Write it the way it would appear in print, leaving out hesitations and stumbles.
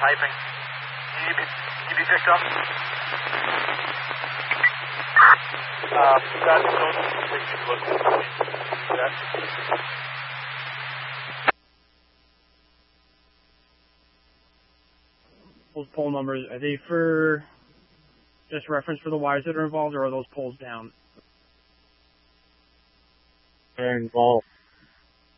typing. Can you be picked up? That don't take a look at that. Those poll numbers, are they for just reference for the wires that are involved, or are those polls down? They're involved.